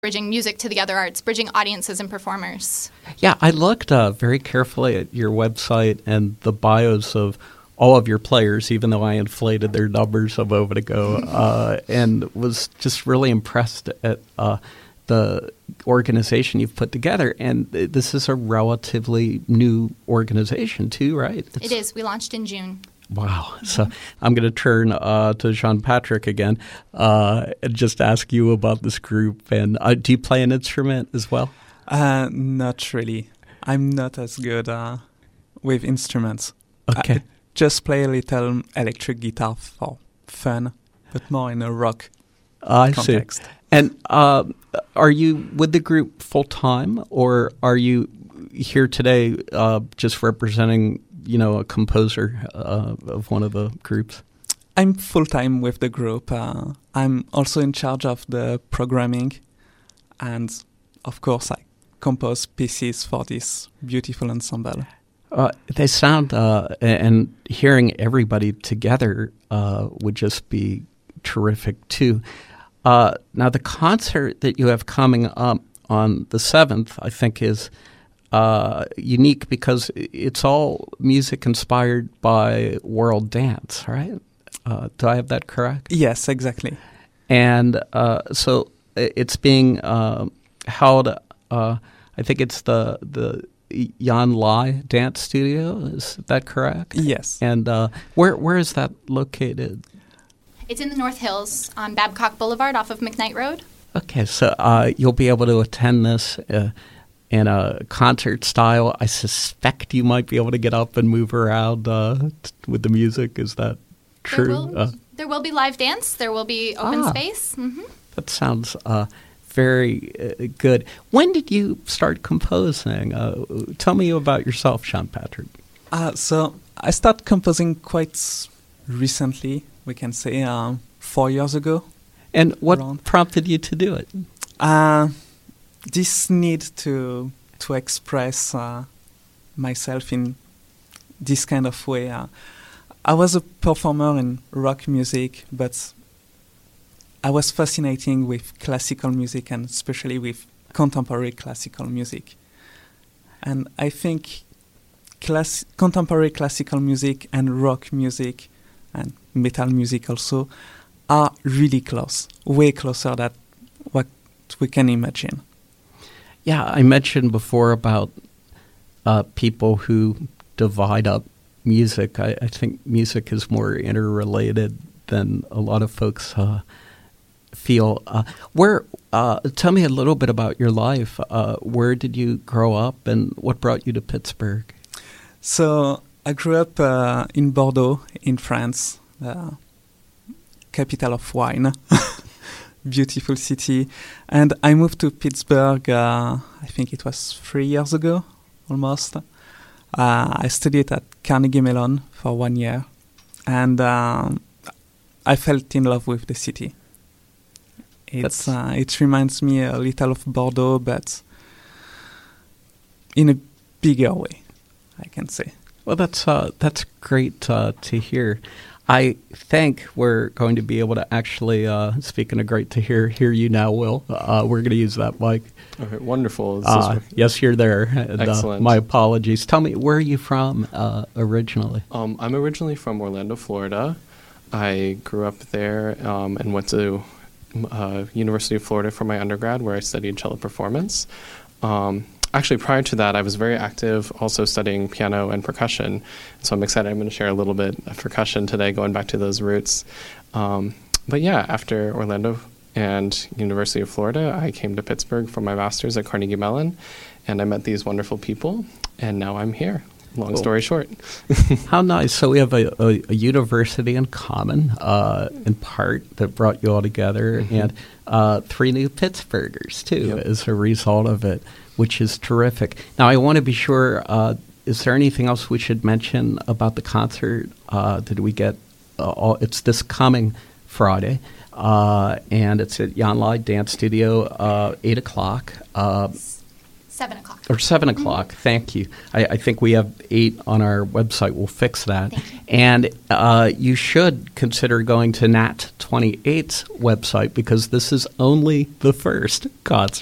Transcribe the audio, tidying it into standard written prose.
bridging music to the other arts, bridging audiences and performers. Yeah, I looked very carefully at your website and the bios of all of your players, even though I inflated their numbers a moment ago, and was just really impressed at the organization you've put together. And this is a relatively new organization too, right? It is. We launched in June. Wow. So I'm going to turn to Jean-Patrick again and just ask you about this group. And do you play an instrument as well? Not really. I'm not as good with instruments. Okay. I just play a little electric guitar for fun, but more in a rock context. See. And are you with the group full-time, or are you here today just representing a composer of one of the groups? I'm full-time with the group. I'm also in charge of the programming, and of course I compose pieces for this beautiful ensemble. They sound, and hearing everybody together would just be terrific too. Now the concert that you have coming up on the 7th, I think, is unique because it's all music inspired by world dance, right? Do I have that correct? Yes, exactly. And so it's being held, I think it's the Jan Lai Dance Studio, is that correct? Yes. And where is that located? It's in the North Hills on Babcock Boulevard off of McKnight Road. Okay, so you'll be able to attend this in a concert style. I suspect you might be able to get up and move around with the music. Is that true? There will be live dance. There will be open space. Mm-hmm. That sounds very good. When did you start composing? Tell me about yourself, Jean-Patrick. So I started composing quite recently, we can say 4 years ago. And what prompted you to do it? This need to express myself in this kind of way. I was a performer in rock music, but I was fascinated with classical music and especially with contemporary classical music. And I think contemporary classical music and rock music and metal music also are really close, way closer than what we can imagine. Yeah, I mentioned before about people who divide up music. I think music is more interrelated than a lot of folks feel. Tell me a little bit about your life. Where did you grow up, and what brought you to Pittsburgh? So I grew up in Bordeaux, in France, capital of wine. Beautiful city. And I moved to Pittsburgh, I think it was 3 years ago, almost. I studied at Carnegie Mellon for 1 year. And I fell in love with the city. It reminds me a little of Bordeaux, but in a bigger way, I can say. Well, that's great to hear. I think we're going to be able to actually, speaking of great to hear you now, Will. We're going to use that mic. Okay, wonderful. Yes, you're there. Excellent. My apologies. Tell me, where are you from originally? I'm originally from Orlando, Florida. I grew up there and went to University of Florida for my undergrad, where I studied cello performance. Actually, prior to that, I was very active also studying piano and percussion. So I'm excited. I'm going to share a little bit of percussion today, going back to those roots. But yeah, after Orlando and University of Florida, I came to Pittsburgh for my master's at Carnegie Mellon, and I met these wonderful people, and now I'm here. Long story short. How nice. So we have a university in common, in part, that brought you all together, and 3 new Pittsburghers, too, as a result of it, which is terrific. Now, I want to be sure, is there anything else we should mention about the concert? Did we get it's this coming Friday, and it's at Jan Lai Dance Studio, 8 o'clock. 7 o'clock. Or 7 o'clock. Thank you. I think we have 8 on our website. We'll fix that. Thank you. And you should consider going to Nat 28's website because this is only the first concert.